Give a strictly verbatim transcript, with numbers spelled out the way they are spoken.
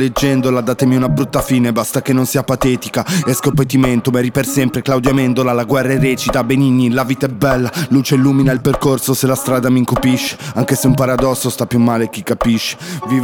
leggendola, datemi una brutta fine, basta che non sia patetica. Esco e poi ti mento, Mary per sempre, Claudia Amendola. La guerra è recita, Benigni, la vita è bella. Luce illumina il percorso se la strada mi incupisce, anche se un paradosso sta più male chi capisce. Vivo